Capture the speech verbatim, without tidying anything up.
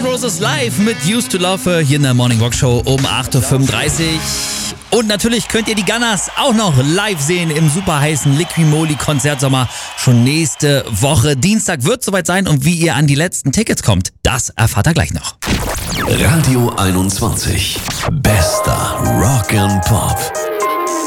Roses live mit Used to Love hier in der Morning Rock Show um acht Uhr fünfunddreißig. Und natürlich könnt ihr die Gunners auch noch live sehen im super heißen Liqui-Moly Konzertsommer schon nächste Woche. Dienstag wird soweit sein und wie ihr an die letzten Tickets kommt, das erfahrt ihr gleich noch. Radio einundzwanzig. Bester Rock and Pop.